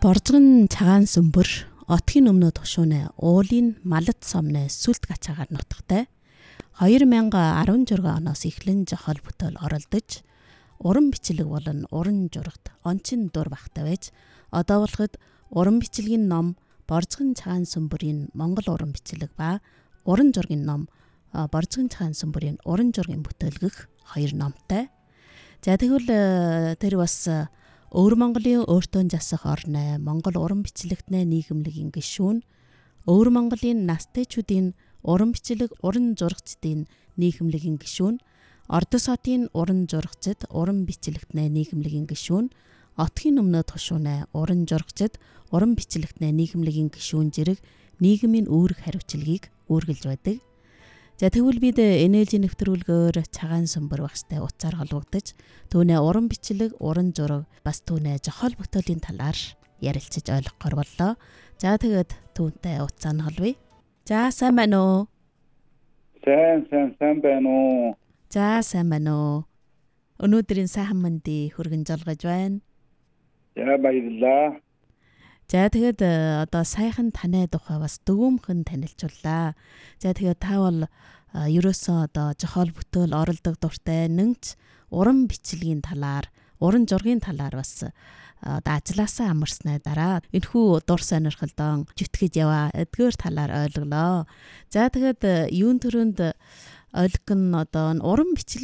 Борзгон цагаан сүмбэр отгийн өмнө тушуунэ уулын малд сомны сүлт гачаагаар нутагтай 2016 оноос эхлэн зохиол бүтээл оролдож уран бичлэг болон уран журагт онцин дур багтай байж одоо болоход уран бичлэгийн ном Борзгон цагаан сүмбэрийн Монгол уран бичлэг ба уран жургийн ном Борзгон цагаан сүмбэрийн уран жургийн бүтээлгэх 2 номтой. За тэгвэл тэр бас Өвөр Монголын өөртөө засах орны Монгол уран бичлэгтний нийгэмлэгийн гишүүн, Өвөр Монголын настайчуудын уран бичлэг, уран зурагчдын нийгэмлэгийн гишүүн, Ордос хотын уран зурагчид, уран бичлэгтний нийгэмлэгийн гишүүн, Отгийн өмнө тушуунэ уран зурагчид, уран бичлэгтний нийгэмлэгийн гишүүн зэрэг нийгмийн үүрэг хариуцлагыг үүргэлж байдаг. За тэгвэл бид энержи нэвтрүүлгээр цагаан сүмбэр багштай утсаар холбогдож түүнээ уран бичлэг, уран зураг бас түүнээ зохиол бүтээлийн талаар ярилцаж ойлгохоор боллоо. За тэгээд түүнтэй утсаа нь холбоё. За сайн байна уу? Сайн байна уу? За сайн байна уу? Өнөөдрийн сайхан мэндийг хүргэн жолгож байна. За баярлалаа. За тэгээд одоо сайхан танай тухай бас дөвөмхөн танилцууллаа. За тэгээд та бол ерөөсөө одоо зохиол бүтээл оролдог дуртай нэгч уран бичлэгийн талаар, уран зургийн талаар бас ажилласаа амарсны дараа энэхүү дур сонирхолдоо зүтгэж яваа эдгээр талаар ойлголоо. За тэгээд юун төрөнд ойлгох нь одоо уран бичлэг